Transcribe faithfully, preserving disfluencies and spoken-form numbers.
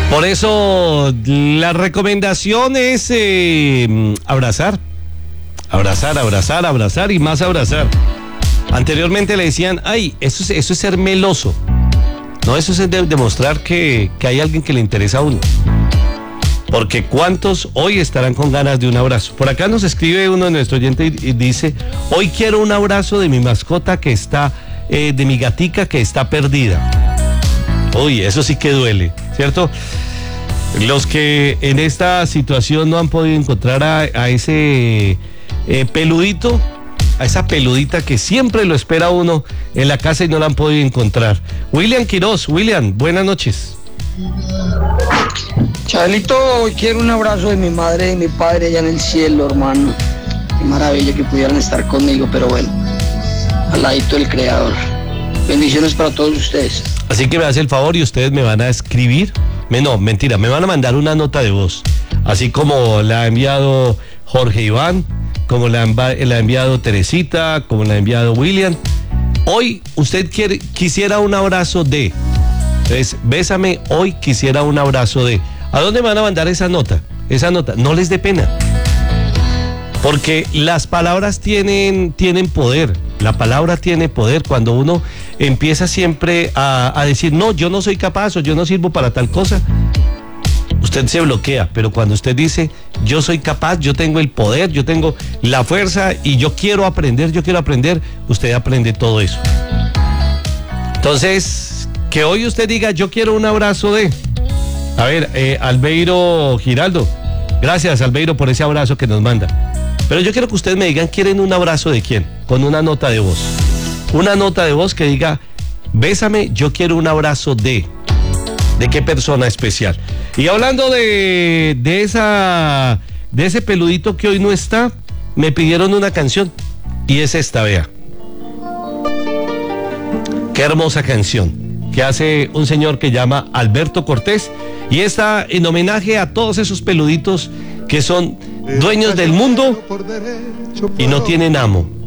Por eso la recomendación es eh, abrazar, abrazar, abrazar, abrazar y más abrazar. Anteriormente le decían, ay, eso es, eso es ser meloso. No, eso es de, demostrar que, que hay alguien que le interesa a uno. Porque ¿cuántos hoy estarán con ganas de un abrazo? Por acá nos escribe uno de nuestros oyentes y, y dice, hoy quiero un abrazo de mi mascota que está, eh, de mi gatica que está perdida. Uy, eso sí que duele, ¿cierto? Los que en esta situación no han podido encontrar a, a ese eh, peludito, a esa peludita que siempre lo espera uno en la casa y no la han podido encontrar. William Quiroz, William, buenas noches. Chabelito, hoy quiero un abrazo de mi madre y mi padre allá en el cielo, hermano. Qué maravilla que pudieran estar conmigo, pero bueno, al ladito del Creador. Bendiciones para todos ustedes. Así que me hace el favor y ustedes me van a escribir, me, no, mentira, me van a mandar una nota de voz, así como la ha enviado Jorge Iván, como la, la ha enviado Teresita, como la ha enviado William. Hoy usted quiere, quisiera un abrazo de, entonces, bésame, hoy quisiera un abrazo de. ¿A dónde me van a mandar esa nota? Esa nota, no les dé pena. Porque las palabras tienen, tienen poder, la palabra tiene poder. Cuando uno empieza siempre a, a decir, no, yo no soy capaz o yo no sirvo para tal cosa, usted se bloquea. Pero cuando usted dice, yo soy capaz, yo tengo el poder, yo tengo la fuerza y yo quiero aprender, yo quiero aprender, usted aprende todo eso. Entonces, que hoy usted diga, yo quiero un abrazo de... A ver, eh, Albeiro Giraldo, gracias Albeiro por ese abrazo que nos manda. Pero yo quiero que ustedes me digan, ¿quieren un abrazo de quién? Con una nota de voz. Una nota de voz que diga, bésame, yo quiero un abrazo de... ¿De qué persona especial? Y hablando de, de, esa, de ese peludito que hoy no está, me pidieron una canción. Y es esta, vea. Qué hermosa canción que hace un señor que llama Alberto Cortés. Y está en homenaje a todos esos peluditos que son dueños del mundo y no tienen amo.